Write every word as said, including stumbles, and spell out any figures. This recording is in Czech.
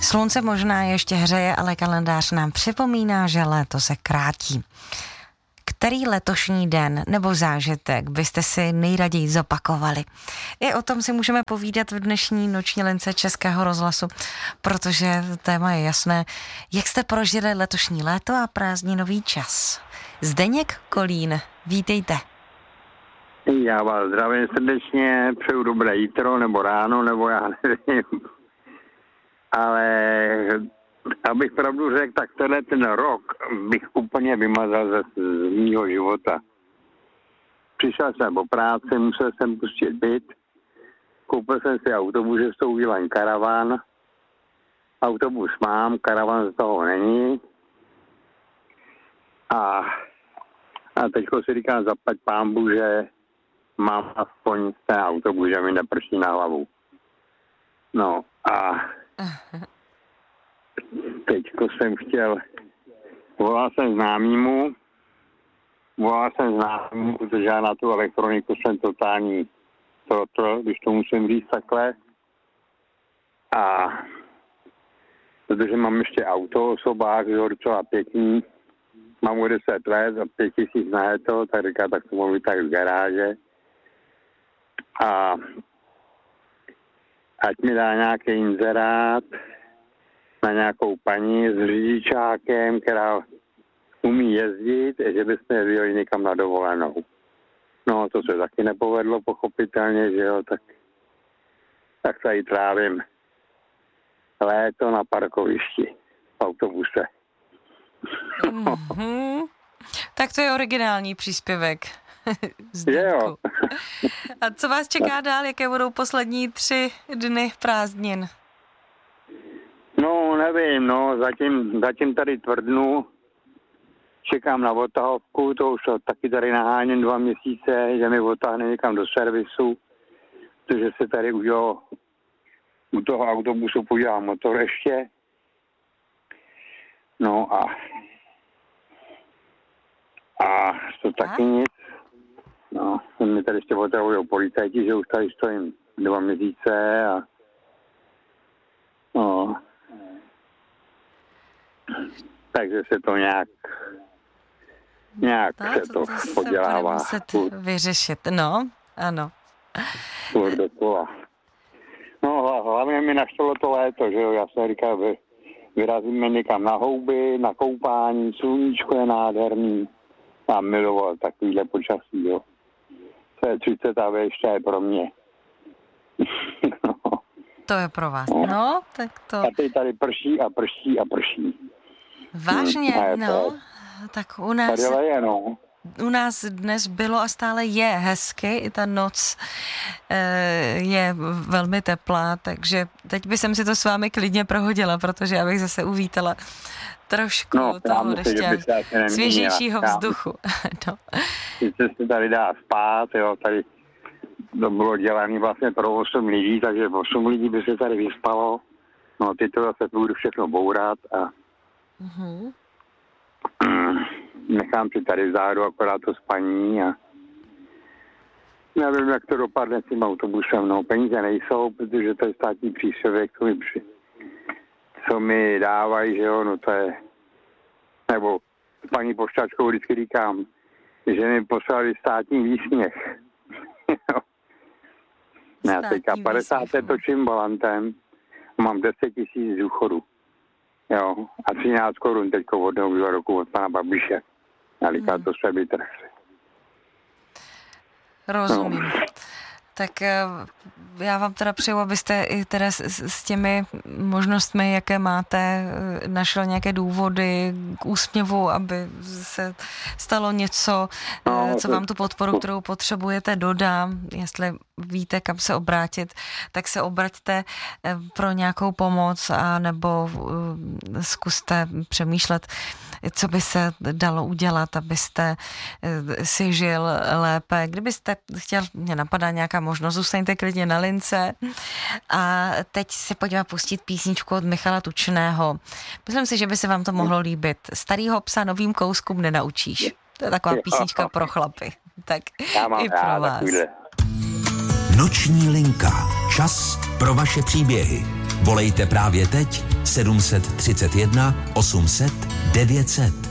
Slunce možná ještě hřeje, ale kalendář nám připomíná, že léto se krátí. Který letošní den nebo zážitek byste si nejraději zopakovali? I o tom si můžeme povídat v dnešní noční lince Českého rozhlasu, protože téma je jasné. Jak jste prožili letošní léto a prázdninový čas? Zdeněk Kolín, vítejte. Já vás zdravím srdečně, přeju dobré jítro, nebo ráno, nebo já nevím. Ale abych pravdu řekl, tak tenhle ten rok bych úplně vymazal ze, z mýho života. Přišel jsem po práci, musel jsem pustit byt, koupil jsem si autobus, že s tou udělám karavan. Autobus mám, karavan z toho není. A, a teďko si říkám, zaplať pánbu, že mám aspoň ten autobus, že mi neprší na hlavu. No a teďko jsem chtěl, volal jsem známýmu, volal jsem známýmu, protože já na tu elektroniku jsem totální trotl, když to musím říct takhle. A protože mám ještě auto, osobák, že docela pěkný, mám o deset let a pět tisíc na to, tak říká, tak to mohu tak z garáže. A ať mi dá nějaký inzerát na nějakou paní s řidičákem, která umí jezdit, že bychom jeli někam na dovolenou. No, to se taky nepovedlo, pochopitelně, že jo, tak, tak tady trávím léto na parkovišti v autobuse. Mm-hmm. Tak to je originální příspěvek. Jo. A co vás čeká dál? Jaké budou poslední tři dny prázdnin? No, nevím, no, zatím, zatím tady tvrdnu, čekám na odtahovku, to už to taky tady naháním dva měsíce, že mi odtáhne někam do servisu, protože se tady udělal, u toho autobusu podíval motor ještě. No a a to taky nic. No, mi tady ještě otravují policajti, že už tady stojím dva měsíce a no, takže se to nějak nějak tak, se to, to se podělává. Se to muset vyřešit, no, ano. Furt dokola. No, hlavně mi naštělo to léto, že jo, já jsem říkal, vy, vyrazíme někam na houby, na koupání, sluníčko je nádherný. Mám miloval takovýhle počasí, jo. To je třicet a ještě je pro mě. No. To je pro vás, no, no tak to... A teď tady prší a prší a prší. Vážně, hmm, no, tak u nás... Tady je, no. U nás dnes bylo a stále je hezky, i ta noc e, je velmi teplá, takže teď bych si to s vámi klidně prohodila, protože já bych zase uvítala trošku no, toho ještě svěžejšího vzduchu. No. Sice se tady dá spát, jo, tady to bylo dělané vlastně pro osm lidí, takže osm lidí by se tady vyspalo. No, ty to zase budu všechno bourat a mm-hmm. nechám si tady zádu akorát to spaní a nevím, jak to dopadne s tím autobusem. No, peníze nejsou, protože to je státní příspěvek, co mi, při, co mi dávají, že jo, no to je, nebo s paní pošťačkou vždycky říkám, že mi poslali státní výsměch. Já teďka padesát točím volantem, mám deset tisíc důchodu. Jo, a třináct korun teďko od nového roku od pana Babiše. A říká, hmm. to se vytrhse. Rozumím. No. Tak já vám teda přeju, abyste i teda s, s těmi možnostmi, jaké máte, našel nějaké důvody k úsměvu, aby se stalo něco, no, co vám tu podporu, kterou potřebujete, dodá. Jestli víte, kam se obrátit, tak se obraťte pro nějakou pomoc a nebo zkuste přemýšlet, co by se dalo udělat, abyste si žil lépe. Kdybyste chtěl, mě napadá nějaká možnost, zůstaňte klidně na lince. A teď se pojďme pustit písničku od Michala Tučného. Myslím si, že by se vám to mohlo líbit. Starýho psa novým kouskům nenaučíš. To je taková písnička pro chlapy. Tak i pro vás. Noční linka. Čas pro vaše příběhy. Volejte právě teď sedm set třicet jedna osm set devět set.